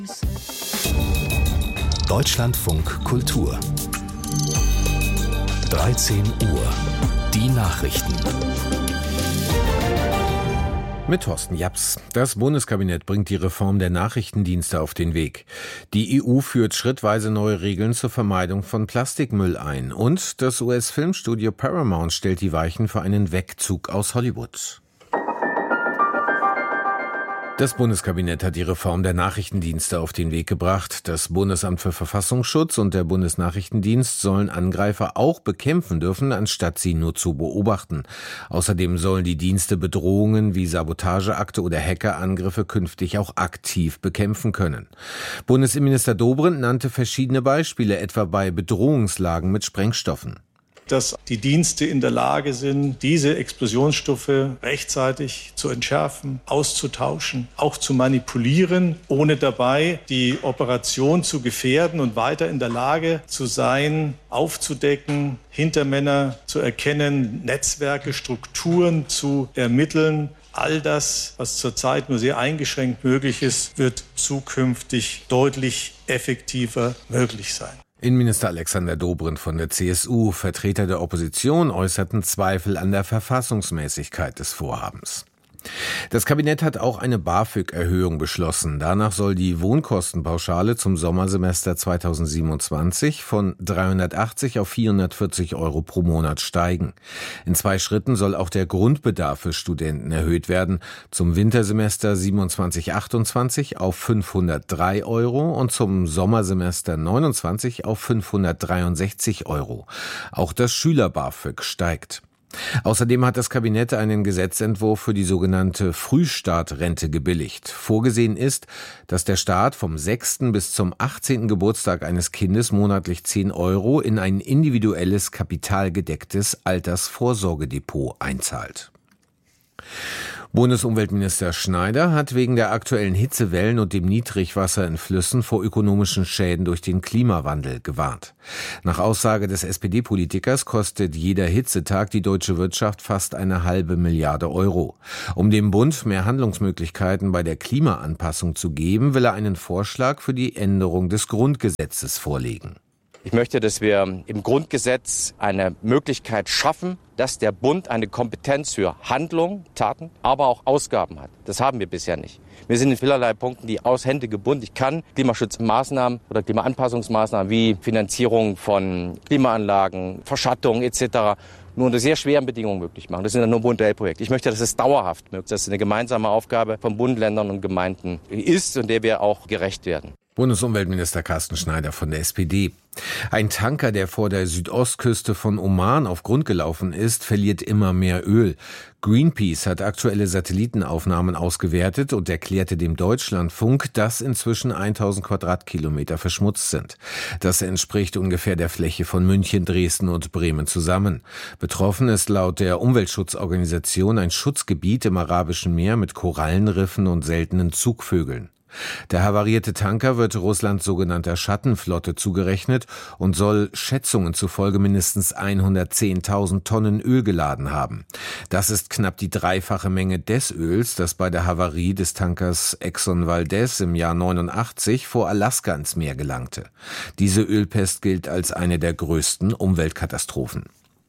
Deutschlandfunk Kultur 13 Uhr. Die Nachrichten. Mit Thorsten Japs. Das Bundeskabinett bringt die Reform der Nachrichtendienste auf den Weg. Die EU führt schrittweise neue Regeln zur Vermeidung von Plastikmüll ein. Und das US-Filmstudio Paramount stellt die Weichen für einen Wegzug aus Hollywood. Das Bundeskabinett hat die Reform der Nachrichtendienste auf den Weg gebracht. Das Bundesamt für Verfassungsschutz und der Bundesnachrichtendienst sollen Angreifer auch bekämpfen dürfen, anstatt sie nur zu beobachten. Außerdem sollen die Dienste Bedrohungen wie Sabotageakte oder Hackerangriffe künftig auch aktiv bekämpfen können. Bundesinnenminister Dobrindt nannte verschiedene Beispiele, etwa bei Bedrohungslagen mit Sprengstoffen. Dass die Dienste in der Lage sind, diese Explosionsstoffe rechtzeitig zu entschärfen, auszutauschen, auch zu manipulieren, ohne dabei die Operation zu gefährden und weiter in der Lage zu sein, aufzudecken, Hintermänner zu erkennen, Netzwerke, Strukturen zu ermitteln. All das, was zurzeit nur sehr eingeschränkt möglich ist, wird zukünftig deutlich effektiver möglich sein. Innenminister Alexander Dobrindt von der CSU, Vertreter der Opposition, äußerten Zweifel an der Verfassungsmäßigkeit des Vorhabens. Das Kabinett hat auch eine BAföG-Erhöhung beschlossen. Danach soll die Wohnkostenpauschale zum Sommersemester 2027 von 380 auf 440 € pro Monat steigen. In 2 Schritten soll auch der Grundbedarf für Studenten erhöht werden. Zum Wintersemester 27/28 auf 503 € und zum Sommersemester 29 auf 563 €. Auch das Schüler-BAföG steigt. Außerdem hat das Kabinett einen Gesetzentwurf für die sogenannte Frühstartrente gebilligt. Vorgesehen ist, dass der Staat vom 6. bis zum 18. Geburtstag eines Kindes monatlich 10 € in ein individuelles kapitalgedecktes Altersvorsorgedepot einzahlt. Bundesumweltminister Schneider hat wegen der aktuellen Hitzewellen und dem Niedrigwasser in Flüssen vor ökonomischen Schäden durch den Klimawandel gewarnt. Nach Aussage des SPD-Politikers kostet jeder Hitzetag die deutsche Wirtschaft fast 1,5 Milliarde €. Um dem Bund mehr Handlungsmöglichkeiten bei der Klimaanpassung zu geben, will er einen Vorschlag für die Änderung des Grundgesetzes vorlegen. Ich möchte, dass wir im Grundgesetz eine Möglichkeit schaffen, dass der Bund eine Kompetenz für Handlungen, Taten, aber auch Ausgaben hat. Das haben wir bisher nicht. Wir sind in vielerlei Punkten die Hände gebunden. Ich kann Klimaschutzmaßnahmen oder Klimaanpassungsmaßnahmen wie Finanzierung von Klimaanlagen, Verschattung etc. nur unter sehr schweren Bedingungen möglich machen. Das sind ja nur Bund-Projekte. Ich möchte, dass es dauerhaft möglich ist, dass es eine gemeinsame Aufgabe von Bund, Ländern und Gemeinden ist und der wir auch gerecht werden. Bundesumweltminister Carsten Schneider von der SPD. Ein Tanker, der vor der Südostküste von Oman auf Grund gelaufen ist, verliert immer mehr Öl. Greenpeace hat aktuelle Satellitenaufnahmen ausgewertet und erklärte dem Deutschlandfunk, dass inzwischen 1000 Quadratkilometer verschmutzt sind. Das entspricht ungefähr der Fläche von München, Dresden und Bremen zusammen. Betroffen ist laut der Umweltschutzorganisation ein Schutzgebiet im Arabischen Meer mit Korallenriffen und seltenen Zugvögeln. Der havarierte Tanker wird Russlands sogenannter Schattenflotte zugerechnet und soll Schätzungen zufolge mindestens 110.000 Tonnen Öl geladen haben. Das ist knapp die 3-fache Menge des Öls, das bei der Havarie des Tankers Exxon Valdez im Jahr 89 vor Alaska ins Meer gelangte. Diese Ölpest gilt als eine der größten Umweltkatastrophen.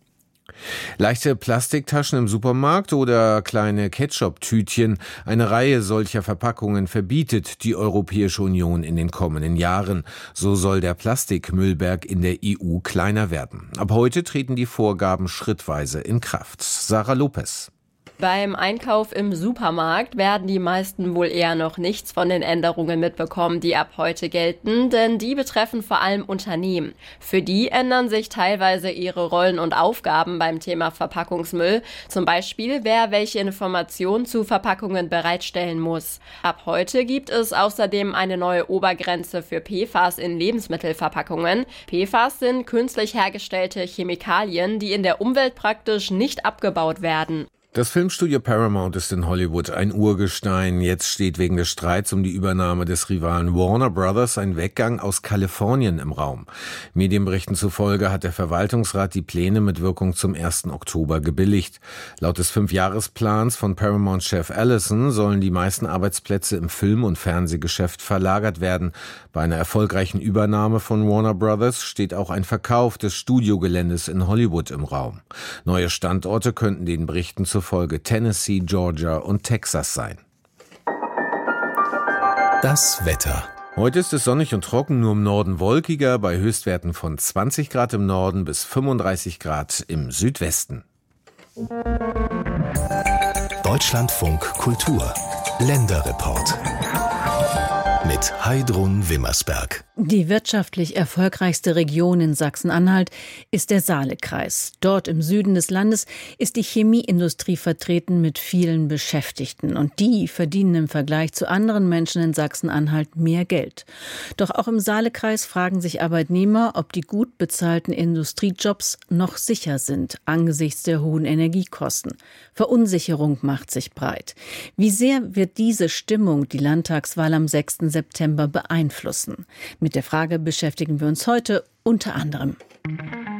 Leichte Plastiktaschen im Supermarkt oder kleine Ketchup-Tütchen. Eine Reihe solcher Verpackungen verbietet die Europäische Union in den kommenden Jahren. So soll der Plastikmüllberg in der EU kleiner werden. Ab heute treten die Vorgaben schrittweise in Kraft. Sarah Lopez. Beim Einkauf im Supermarkt werden die meisten wohl eher noch nichts von den Änderungen mitbekommen, die ab heute gelten, denn die betreffen vor allem Unternehmen. Für die ändern sich teilweise ihre Rollen und Aufgaben beim Thema Verpackungsmüll. Zum Beispiel, wer welche Informationen zu Verpackungen bereitstellen muss. Ab heute gibt es außerdem eine neue Obergrenze für PFAS in Lebensmittelverpackungen. PFAS sind künstlich hergestellte Chemikalien, die in der Umwelt praktisch nicht abgebaut werden. Das Filmstudio Paramount ist in Hollywood ein Urgestein. Jetzt steht wegen des Streits um die Übernahme des Rivalen Warner Brothers ein Weggang aus Kalifornien im Raum. Medienberichten zufolge hat der Verwaltungsrat die Pläne mit Wirkung zum 1. Oktober gebilligt. Laut des 5-Jahres-Plans von Paramount-Chef Ellison sollen die meisten Arbeitsplätze im Film- und Fernsehgeschäft verlagert werden. Bei einer erfolgreichen Übernahme von Warner Brothers steht auch ein Verkauf des Studiogeländes in Hollywood im Raum. Neue Standorte könnten den Berichten zufolge Tennessee, Georgia und Texas sein. Das Wetter. Heute ist es sonnig und trocken, nur im Norden wolkiger, bei Höchstwerten von 20 Grad im Norden bis 35 Grad im Südwesten. Deutschlandfunk Kultur. Länderreport. Mit Heidrun Wimmersberg. Die wirtschaftlich erfolgreichste Region in Sachsen-Anhalt ist der Saalekreis. Dort im Süden des Landes ist die Chemieindustrie vertreten mit vielen Beschäftigten. Und die verdienen im Vergleich zu anderen Menschen in Sachsen-Anhalt mehr Geld. Doch auch im Saalekreis fragen sich Arbeitnehmer, ob die gut bezahlten Industriejobs noch sicher sind angesichts der hohen Energiekosten. Verunsicherung macht sich breit. Wie sehr wird diese Stimmung die Landtagswahl am 6. September beeinflussen? Mit der Frage beschäftigen wir uns heute unter anderem.